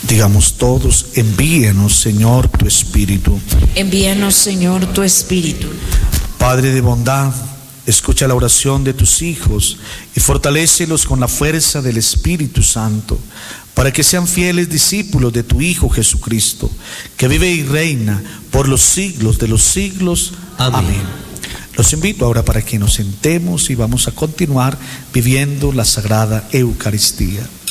Digamos todos: envíanos, Señor, tu Espíritu. Envíanos, Señor, tu Espíritu. Padre de bondad, escucha la oración de tus hijos y fortalécelos con la fuerza del Espíritu Santo, para que sean fieles discípulos de tu Hijo Jesucristo, que vive y reina por los siglos de los siglos. Amén. Los invito ahora para que nos sentemos y vamos a continuar viviendo la Sagrada Eucaristía.